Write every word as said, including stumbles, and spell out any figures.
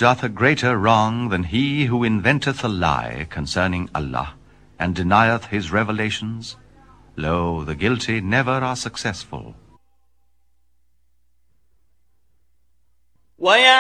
doth a greater wrong than he who inventeth a lie concerning Allah, and denieth his revelations? Lo, the guilty never are successful.